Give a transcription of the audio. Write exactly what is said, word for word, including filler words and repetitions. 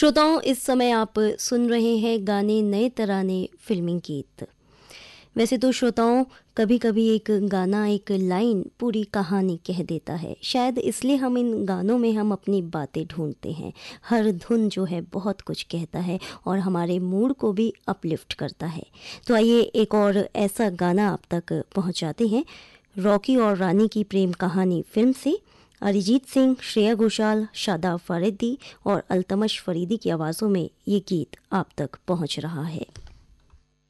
श्रोताओं, इस समय आप सुन रहे हैं गाने नए तराने फिल्मी गीत। वैसे तो श्रोताओं, कभी कभी एक गाना, एक लाइन पूरी कहानी कह देता है। शायद इसलिए हम इन गानों में हम अपनी बातें ढूंढते हैं। हर धुन जो है बहुत कुछ कहता है और हमारे मूड को भी अपलिफ्ट करता है। तो आइए एक और ऐसा गाना आप तक पहुंचाते हैं। रॉकी और रानी की प्रेम कहानी फिल्म से अरिजीत सिंह, श्रेया घोषाल, शादाब फारिदी और अल्तमश फरीदी की आवाज़ों में ये गीत आप तक पहुंच रहा है।